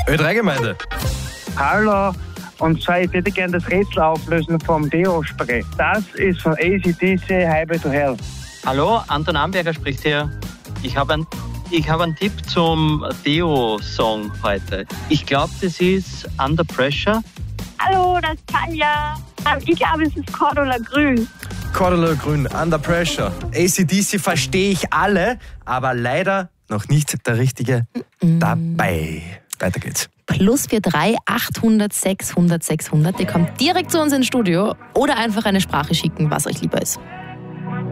Ö3-Gemeinde. Hallo, und zwar ich hätte gerne das Rätsel auflösen vom Deo-Spray. Das ist von AC/DC Highway to Hell. Hallo, Anton Amberger spricht hier. Ich habe einen Tipp zum Deo-Song heute. Ich glaube, das ist Under Pressure. Hallo, das ist Tanja. Ich glaube, es ist Cordula Grün. Cordula Grün, Under Pressure. AC/DC verstehe ich alle, aber leider noch nicht der Richtige dabei. Weiter geht's. +43 800 600 600. Ihr kommt direkt zu uns ins Studio oder einfach eine Sprache schicken, was euch lieber ist.